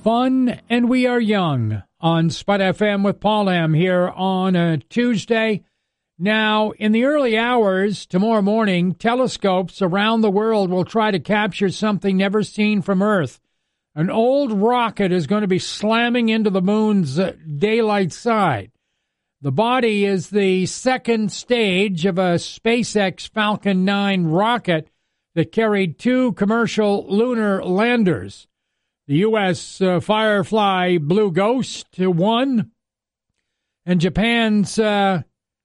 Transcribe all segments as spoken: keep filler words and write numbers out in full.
Fun and we are young on Spud F M with Paul M here on a Tuesday. Now, in the early hours tomorrow morning, telescopes around the world will try to capture something never seen from Earth. An old rocket is going to be slamming into the moon's uh, daylight side. The body is the second stage of a SpaceX Falcon nine rocket that carried two commercial lunar landers. The U S uh, Firefly Blue Ghost one, and Japan's uh,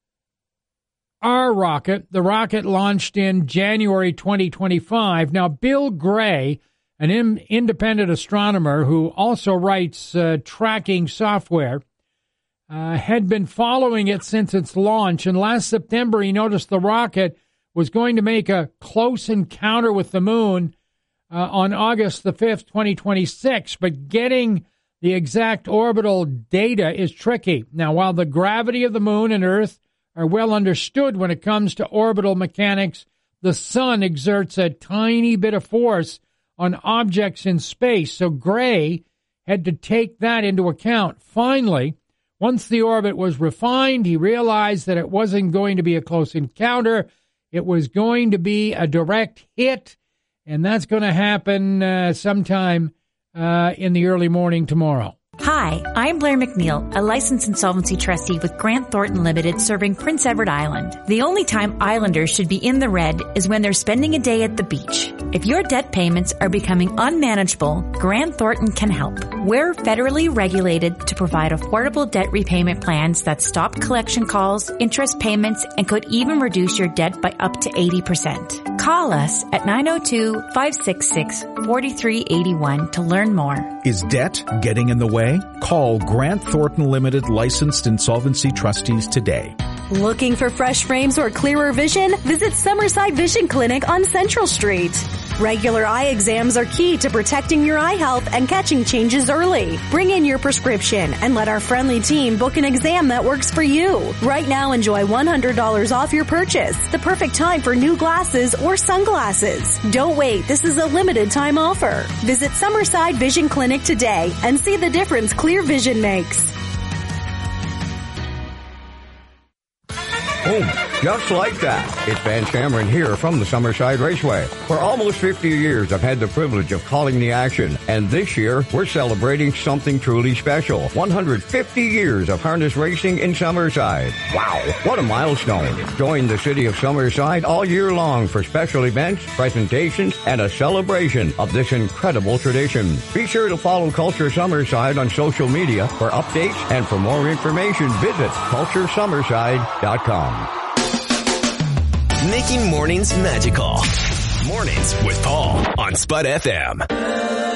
R rocket. The rocket launched in January twenty twenty-five. Now, Bill Gray, an in- independent astronomer who also writes uh, tracking software, uh, had been following it since its launch. And last September, he noticed the rocket was going to make a close encounter with the moon Uh, on August the fifth, twenty twenty-six, but getting the exact orbital data is tricky. Now, while the gravity of the moon and Earth are well understood when it comes to orbital mechanics, the sun exerts a tiny bit of force on objects in space, so Gray had to take that into account. Finally, once the orbit was refined, he realized that it wasn't going to be a close encounter. It was going to be a direct hit. And that's going to happen uh, sometime uh, in the early morning tomorrow. Hi, I'm Blair McNeil, a licensed insolvency trustee with Grant Thornton Limited serving Prince Edward Island. The only time islanders should be in the red is when they're spending a day at the beach. If your debt payments are becoming unmanageable, Grant Thornton can help. We're federally regulated to provide affordable debt repayment plans that stop collection calls, interest payments, and could even reduce your debt by up to eighty percent. Call us at nine oh two, five six six, four three eight one to learn more. Is debt getting in the way? Call Grant Thornton Limited licensed insolvency trustees today. Looking for fresh frames or clearer vision? Visit Summerside Vision Clinic on Central Street. Regular eye exams are key to protecting your eye health and catching changes early. Bring in your prescription and let our friendly team book an exam that works for you. Right now, enjoy one hundred dollars off your purchase. The perfect time for new glasses or sunglasses. Don't wait. This is a limited time offer. Visit Summerside Vision Clinic today and see the difference clear vision makes. Boom. Just like that. It's Van Cameron here from the Summerside Raceway. For almost fifty years, I've had the privilege of calling the action. And this year, we're celebrating something truly special. one hundred fifty years of harness racing in Summerside. Wow, what a milestone. Join the city of Summerside all year long for special events, presentations, and a celebration of this incredible tradition. Be sure to follow Culture Summerside on social media for updates, and for more information, visit culture summerside dot com. Making mornings magical. Mornings with Paul on Spud F M.